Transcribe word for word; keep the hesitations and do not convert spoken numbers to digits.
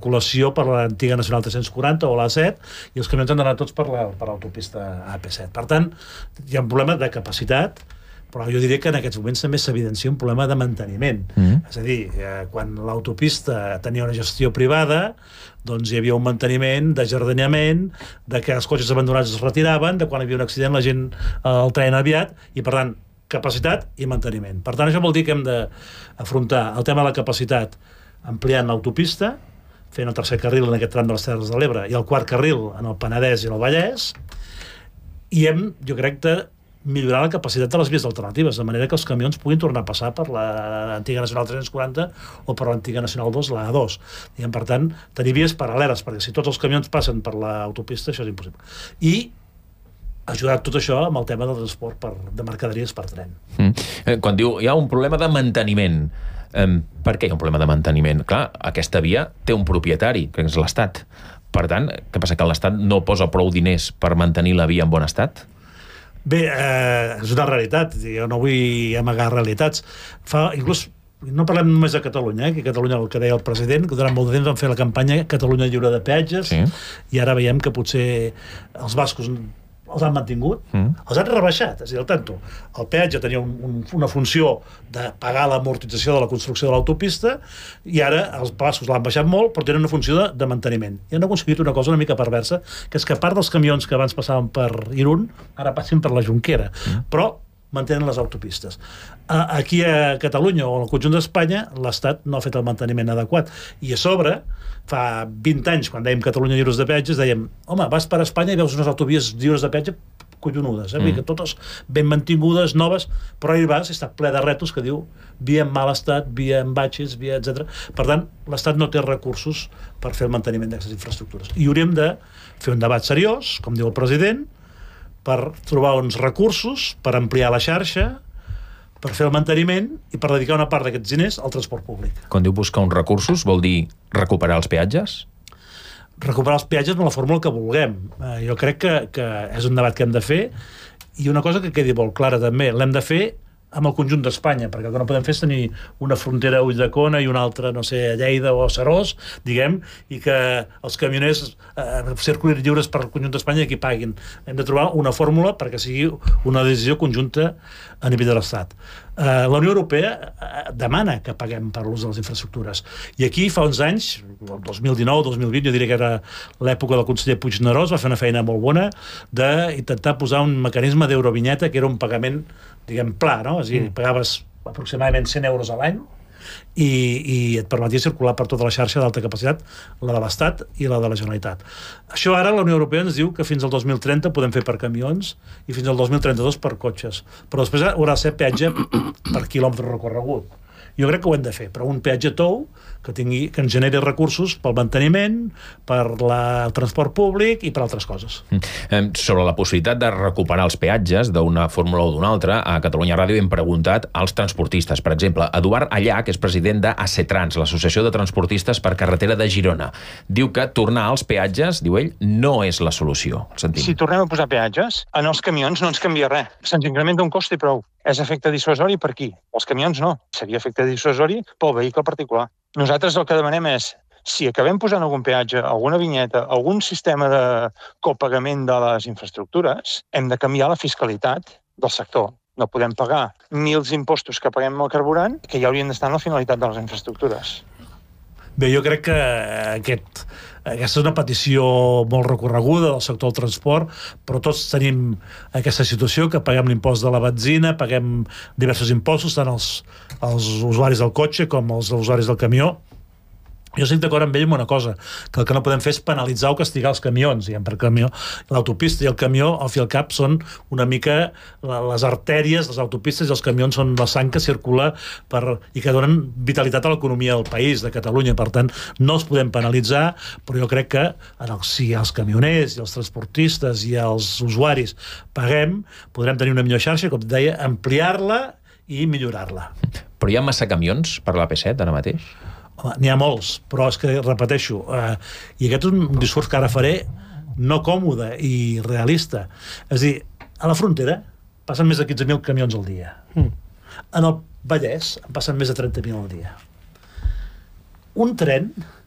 circulació per l'antiga Nacional tres-cents quaranta o l'A set, i els camions han d'anar tots per l'autopista A P set. Per tant, hi ha un problema de capacitat, però jo diria que en aquests moments també s'evidencia un problema de manteniment. Mm. És a dir, eh, quan l'autopista tenia una gestió privada, doncs hi havia un manteniment d'ajardinament, de que els cotxes abandonats es retiraven, de quan hi havia un accident la gent eh, el treien aviat, i per tant, capacitat i manteniment. Per tant, això vol dir que hem d'afrontar el tema de la capacitat ampliant l'autopista, fent el tercer carril en aquest tram de les Terres de l'Ebre i el quart carril en el Penedès i el Vallès, i hem, jo crec, de millorar la capacitat de les vies alternatives, de manera que els camions puguin tornar a passar per l'antiga Nacional tres-cents quaranta o per l'antiga Nacional dos, la A dos. Diguem, per tant, tenir vies paral·leles, perquè si tots els camions passen per l'autopista, això és impossible. I ajudar tot això amb el tema del transport per, de mercaderies per tren. Mm. Quan diu hi ha un problema de manteniment, um, per què hi ha un problema de manteniment? Clar, aquesta via té un propietari, que és l'Estat. Per tant, què passa, que l'Estat no posa prou diners per mantenir la via en bon estat? Bé, eh, és una realitat, jo no vull amagar realitats. Fa, inclús, no parlem només de Catalunya, eh, que Catalunya, el que deia el president, que durant molt de temps van fer la campanya Catalunya lliure de peatges, sí. I ara veiem que potser els bascos els han mantingut, mm. els han rebaixat, és a dir, el tanto. El peatge tenia un, un, una funció de pagar l'amortització de la construcció de l'autopista, i ara els bascos l'han baixat molt, però tenen una funció de, de manteniment. I han aconseguit una cosa una mica perversa, que és que a part dels camions que abans passaven per Irún, ara passin per la Jonquera. Mm. Però mantenen les autopistes. Aquí a Catalunya o al conjunt d'Espanya l'Estat no ha fet el manteniment adequat, i a sobre, fa vint anys, quan dèiem Catalunya lliures de peatges, dèiem, home, vas per Espanya i veus unes autovies lliures de peatge collonudes, eh? Mm. que totes ben mantingudes, noves, però hi vas i està ple de rètols que diu via en mal estat, via en batxes, via etcètera. Per tant, l'Estat no té recursos per fer el manteniment d'aquestes infraestructures. I hauríem de fer un debat seriós, com diu el president, per trobar uns recursos, per ampliar la xarxa, per fer el manteniment i per dedicar una part d'aquests diners al transport públic. Quan diu buscar uns recursos, vol dir recuperar els peatges? Recuperar els peatges amb la fórmula que vulguem. Eh, jo crec que, que és un debat que hem de fer, i una cosa que quedi molt clara també, l'hem de fer amb el conjunt d'Espanya, perquè el que no podem fer és tenir una frontera a Ulldecona i una altra, no sé, a Lleida o a Serós, diguem, i que els camioners eh, circulin lliures per el conjunt d'Espanya i aquí paguin. Hem de trobar una fórmula perquè sigui una decisió conjunta a nivell de l'Estat. Eh, la Unió Europea eh, demana que paguem per l'ús de les infraestructures. I aquí fa uns anys, el dos mil dinou dos mil vint, jo diria que era l'època del conseller Puignerós, va fer una feina molt bona d'intentar posar un mecanisme d'eurovinyeta, que era un pagament, diguem, pla, no? És a dir, pagaves aproximadament cent euros a l'any i, i et permetia circular per tota la xarxa d'alta capacitat, la de l'Estat i la de la Generalitat. Això ara la Unió Europea ens diu que fins al dos mil trenta podem fer per camions i fins al dos mil trenta-dos per cotxes, però després haurà de ser peatge per quilòmetre recorregut. Jo crec que ho hem de fer, però un peatge tou que, tingui, que ens generi recursos pel manteniment, per la, el transport públic i per altres coses. Mm. Sobre la possibilitat de recuperar els peatges d'una fórmula o d'una altra, a Catalunya Ràdio hem preguntat als transportistes. Per exemple, Eduard Allà, que és president d'Acetrans, l'Associació de Transportistes per Carretera de Girona, diu que tornar als peatges, diu ell, no és la solució. Sentim. Si tornem a posar peatges, en els camions no ens canvia res. Se'ns incrementa un cost i prou. És efecte dissuasori per qui? Els camions no. Seria efecte dissuasori pel vehicle particular. Nosaltres el que demanem és, si acabem posant algun peatge, alguna vinyeta, algun sistema de copagament de les infraestructures, hem de canviar la fiscalitat del sector. No podem pagar mils impostos que paguem al carburant, que ja haurien d'estar en la finalitat de les infraestructures. Bé, jo crec que aquest, aquesta és una petició molt recorreguda del sector del transport, però tots tenim aquesta situació que paguem l'impost de la benzina, paguem diversos impostos, tant els, els usuaris del cotxe com els usuaris del camió. Jo estic d'acord amb ell amb una cosa, que el que no podem fer és penalitzar o castigar els camions, diguem, per camió. L'autopista i el camió, al fi i al cap, són una mica les artèries, les autopistes i els camions són la sang que circula per, i que donen vitalitat a l'economia del país, de Catalunya. Per tant, no els podem penalitzar, però jo crec que en el, si els camioners i els transportistes i els usuaris paguem, podrem tenir una millor xarxa, com deia, ampliar-la i millorar-la. Però hi ha massa camions per l'A P set ara mateix? N'hi ha molts, però és que, repeteixo, eh, i aquest és un discurs que ara faré no còmode i realista. És a dir, a la frontera passen més de quinze mil camions al dia. Mm. En el Vallès en passen més de trenta mil al dia. Un tren